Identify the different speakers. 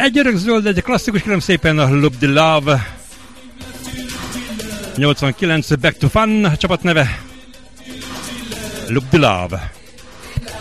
Speaker 1: Egy örökzöld, egy klasszikus, kérem szépen a Love the Love. 89 Back to Fun, a csapat neve. Love the Love.